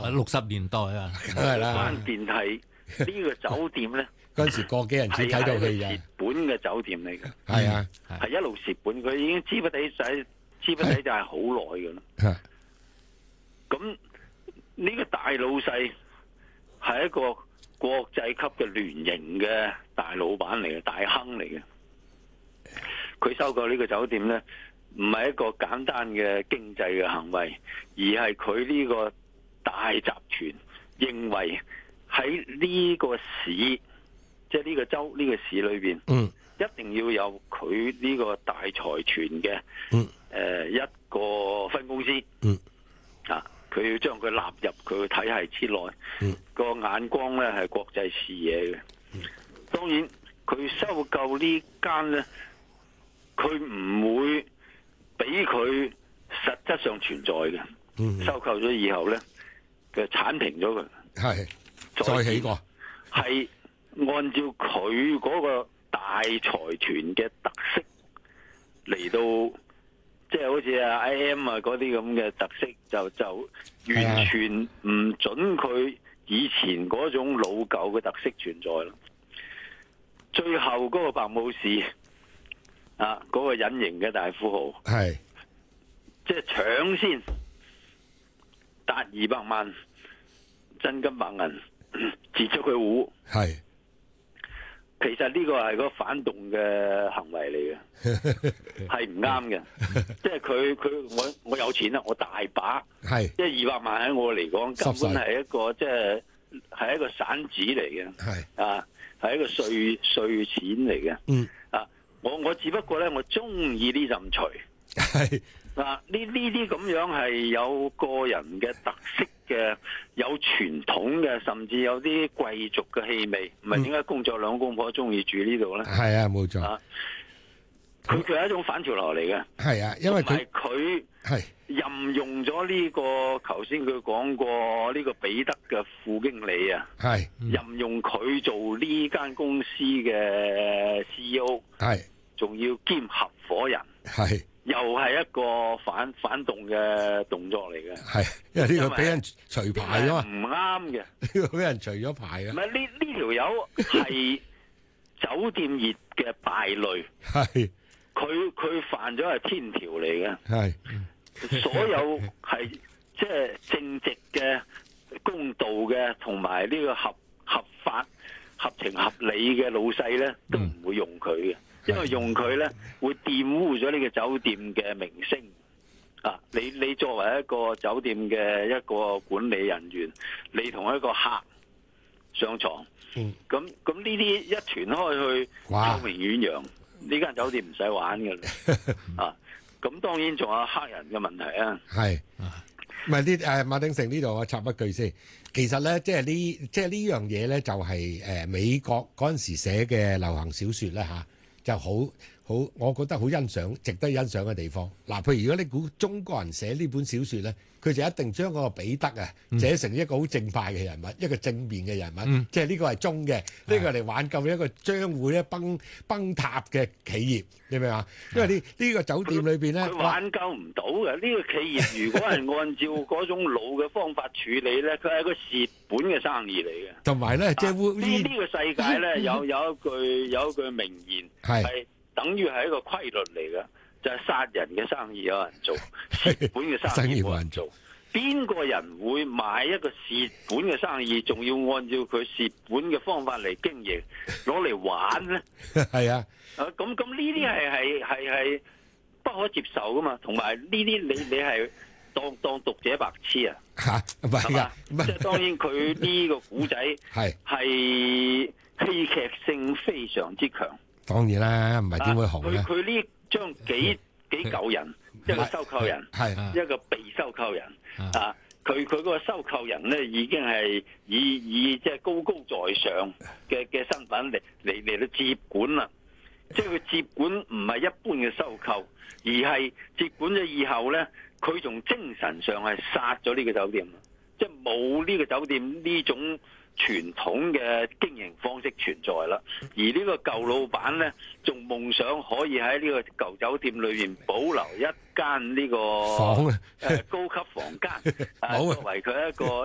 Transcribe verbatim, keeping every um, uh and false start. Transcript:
啊，六十年代啊， 梗係啦。 關鍵係呢個酒店咧， 嗰陣時個幾人先睇到戲蝕㗎。 本嘅酒店嚟嘅， 係啊， 係一路蝕本，佢已經資不抵仔，資不抵就係好耐㗎啦。 係咁呢個大老細係一個國際級嘅聯營嘅大老闆嚟嘅，大亨嚟嘅。佢收購呢個酒店呢，唔係一個簡單嘅經濟嘅行為，而係佢呢個大集團認為喺呢個市，即係呢個州呢個市裏邊， 嗯， 一定要有佢呢個大財團嘅， 嗯， 誒一個分公司， 嗯， 啊。佢要將佢納入佢嘅體系之內， 嗯， 個眼光咧係國際視野嘅。 嗯， 當然佢收購呢間咧，佢唔會俾佢實質上存在嘅。 嗯， 收購咗以後咧，嘅剷平咗佢， 係再起過， 係按照佢嗰個大財團嘅特色嚟到。即係好似啊 I M 啊嗰啲咁嘅特色，就就完全唔准佢以前嗰種老舊嘅特色存在啦。最後嗰個白武士啊，嗰、嗰個隱形嘅大富豪， 係即係搶先達二百萬真金白銀截咗佢戶， 係。 其實呢個係個反動嘅行為嚟嘅，係唔啱嘅。即係佢佢我我有錢啦，我大把， 係即係二百萬喺我嚟講根本係一個即係係一個散紙嚟嘅， 係啊係一個稅稅錢嚟嘅。 嗯啊，我我只不過咧，我中意呢陣除係嗱呢呢啲咁樣係有個人嘅特色嘅，有傳統嘅，甚至有啲貴族嘅氣味。唔係點解公爵兩公婆中意住呢度咧？ 係啊，冇錯。 啊，佢佢係一種反潮流嚟嘅。 係啊，因為佢佢係任用咗呢個頭先佢講過呢個彼得嘅副經理啊， 係任用佢做呢間公司嘅 C E O， 係仲要兼合夥人， 係。 又係一個反反動嘅動作嚟嘅， 係因為呢個俾人除牌啊嘛， 唔啱嘅， 呢個俾人除咗牌啊。 唔係呢呢條友係酒店業嘅敗類， 係佢佢犯咗係天條嚟嘅， 係所有係即係正直嘅、公道嘅，同埋呢個合合法、合情合理嘅老細咧，都唔會用佢嘅。因為用佢咧會玷污咗呢個酒店嘅名聲啊！你你作為一個酒店嘅一個管理人員，你同一個客上床，咁咁呢啲一傳開去，臭名遠揚，呢間酒店唔使玩嘅啦啊！咁當然仲有黑人嘅問題啊！ 係唔係呢？誒馬鼎盛呢度我插一句先，其實咧即係呢即係呢樣嘢咧，就係誒美國嗰陣時寫嘅流行小説咧嚇。就好好，我覺得好欣賞，值得欣賞嘅地方。嗱，譬如如果你估中國人寫呢本小説咧，佢就一定將嗰個彼得啊寫成一個好正派嘅人物，一個正面嘅人物，嗯、即係呢個係忠嘅，呢、呢個嚟挽救一個將會咧崩崩塌嘅企業，你明唔明啊？因為呢呢個酒店裏邊咧， 佢挽救唔到嘅呢個企業，如果係按照嗰種老嘅方法處理咧，佢係一個蝕本嘅生意嚟嘅。 同埋咧，即係呢呢個世界咧有有一句有一句名言係等於係一個規律嚟嘅，就係、是、殺人嘅生意有人做，蝕本嘅生意冇人做。邊個人會買一個蝕本嘅生意，仲要按照佢蝕本嘅方法嚟經營，攞嚟玩咧？ 係啊， 啊咁咁呢啲係係係係不可接受噶嘛？同埋呢啲你你係當當讀者白痴啊？ 嚇唔係㗎， 即係當然佢呢個古仔係係戲劇性非常之強。 當然啦，唔係點會紅咧？ 佢佢呢將幾幾嚿人，一個收購人， 係一個被收購人啊！佢佢嗰個收購人咧，已經係以以即係高高在上嘅嘅身份嚟嚟嚟到接管啦。即係佢接管唔係一般嘅收購，而係接管咗以後咧，佢從精神上係殺咗呢個酒店，即係冇呢個酒店呢種傳統嘅經營方式存在啦，而呢個舊老闆呢，仲夢想可以喺呢個舊酒店裏面保留一間呢個房誒高級房間，作為佢一個